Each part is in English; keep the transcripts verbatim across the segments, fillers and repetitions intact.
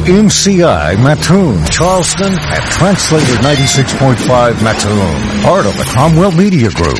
M C I Mattoon, Charleston, and Translator ninety-six point five Mattoon, part of the Cromwell Media Group.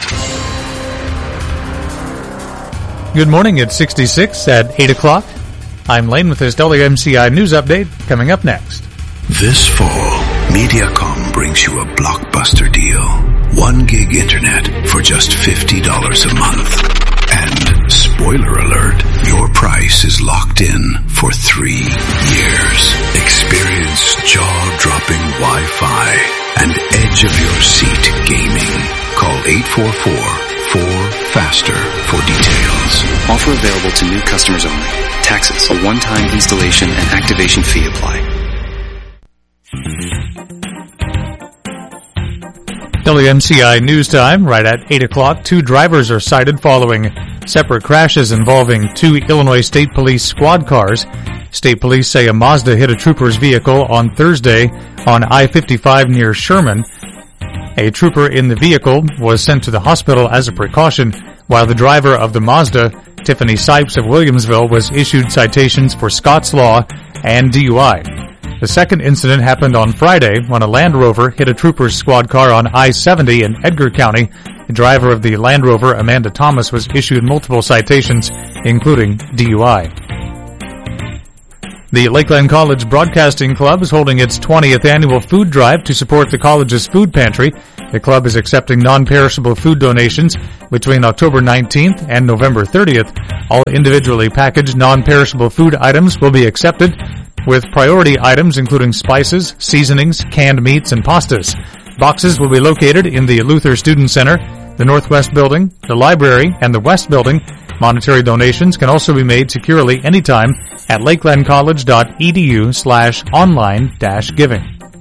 Good morning, it's sixty-six at eight o'clock. I'm Lane with this W M C I News Update coming up next. This fall, Mediacom brings you a blockbuster deal. One gig internet for just fifty dollars a month. And, spoiler alert, your price is locked in for three years. Experience jaw-dropping Wi-Fi and edge-of-your-seat gaming. Call eight four four, four, FASTER for details. Offer available to new customers only. Taxes, a one-time installation and activation fee apply. W M C I News Time, right at eight o'clock. Two drivers are cited following separate crashes involving two Illinois State Police squad cars. State Police say a Mazda hit a trooper's vehicle on Thursday on I fifty-five near Sherman. A trooper in the vehicle was sent to the hospital as a precaution, while the driver of the Mazda, Tiffany Sipes of Williamsville, was issued citations for Scott's Law and D U I. The second incident happened on Friday when a Land Rover hit a trooper's squad car on I seventy in Edgar County. The driver of the Land Rover, Amanda Thomas, was issued multiple citations, including D U I. The Lakeland College Broadcasting Club is holding its twentieth annual food drive to support the college's food pantry. The club is accepting non-perishable food donations between October nineteenth and November thirtieth. All individually packaged non-perishable food items will be accepted, with priority items including spices, seasonings, canned meats, and pastas. Boxes will be located in the Luther Student Center, the Northwest Building, the Library, and the West Building. Monetary donations can also be made securely anytime at lakelandcollege.edu slash online dash giving.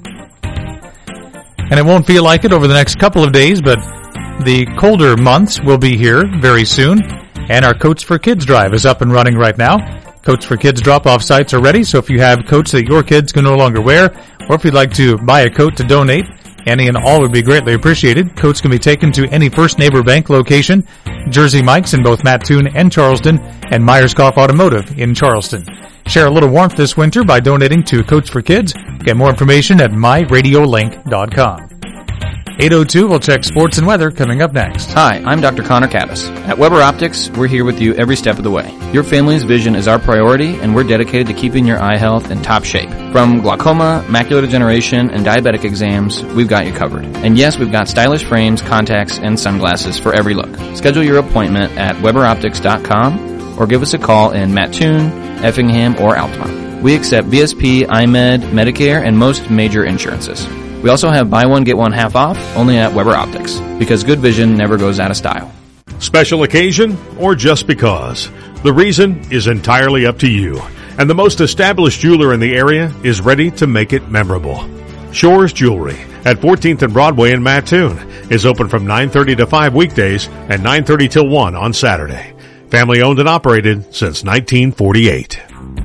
And it won't feel like it over the next couple of days, but the colder months will be here very soon, and our Coats for Kids drive is up and running right now. Coats for Kids drop-off sites are ready, so if you have coats that your kids can no longer wear, or if you'd like to buy a coat to donate, any and all would be greatly appreciated. Coats can be taken to any First Neighbor Bank location, Jersey Mike's in both Mattoon and Charleston, and Myerscough Automotive in Charleston. Share a little warmth this winter by donating to Coats for Kids. Get more information at my radio link dot com. eight oh two, we'll check sports and weather coming up next. Hi, I'm Doctor Connor Caddis. At Weber Optics, we're here with you every step of the way. Your family's vision is our priority, and we're dedicated to keeping your eye health in top shape. From glaucoma, macular degeneration, and diabetic exams, we've got you covered. And yes, we've got stylish frames, contacts, and sunglasses for every look. Schedule your appointment at weber optics dot com or give us a call in Mattoon, Effingham, or Altamont. We accept V S P, I M E D, Medicare, and most major insurances. We also have buy one, get one half off, only at Weber Optics, because good vision never goes out of style. Special occasion or just because? The reason is entirely up to you, and the most established jeweler in the area is ready to make it memorable. Shores Jewelry at fourteenth and Broadway in Mattoon is open from nine thirty to five weekdays and nine thirty till one on Saturday. Family owned and operated since nineteen forty-eight.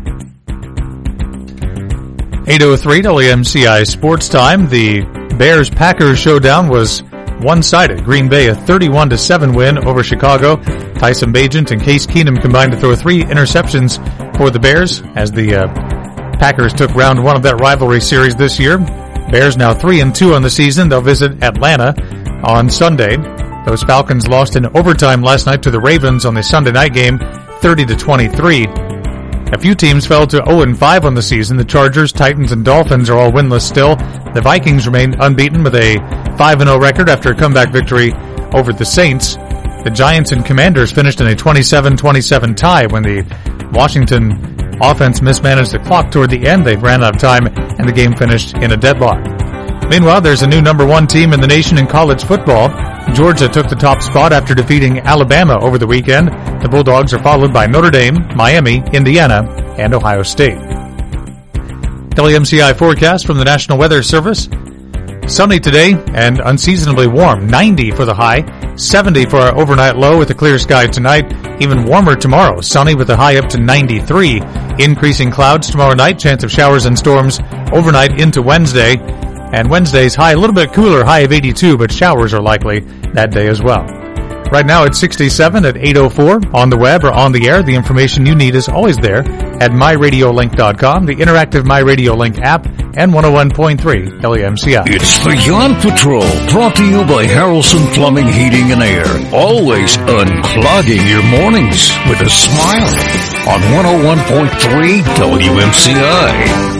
eight oh three W M C I Sports Time. The Bears-Packers showdown was one-sided. Green Bay a thirty-one to seven win over Chicago. Tyson Bagent and Case Keenum combined to throw three interceptions for the Bears as the uh, Packers took round one of that rivalry series this year. Bears now three and two on the season. They'll visit Atlanta on Sunday. Those Falcons lost in overtime last night to the Ravens on the Sunday night game, thirty to twenty-three. A few teams fell to oh and five on the season. The Chargers, Titans, and Dolphins are all winless still. The Vikings remain unbeaten with a five and oh record after a comeback victory over the Saints. The Giants and Commanders finished in a twenty-seven twenty-seven tie when the Washington offense mismanaged the clock toward the end. They ran out of time, and the game finished in a deadlock. Meanwhile, there's a new number one team in the nation in college football. Georgia took the top spot after defeating Alabama over the weekend. The Bulldogs are followed by Notre Dame, Miami, Indiana, and Ohio State. W M C I forecast from the National Weather Service. Sunny today and unseasonably warm. ninety for the high, seventy for our overnight low with a clear sky tonight. Even warmer tomorrow. Sunny with a high up to ninety-three. Increasing clouds tomorrow night. Chance of showers and storms overnight into Wednesday. And Wednesday's high a little bit cooler, high of eighty-two, but showers are likely that day as well. Right now it's sixty-seven at eight oh four. On the web or on the air, the information you need is always there at my radio link dot com, the interactive MyRadioLink app, and one oh one point three L A M C I. It's the Yacht Patrol, brought to you by Harrelson Plumbing, Heating, and Air. Always unclogging your mornings with a smile on one oh one point three W M C I.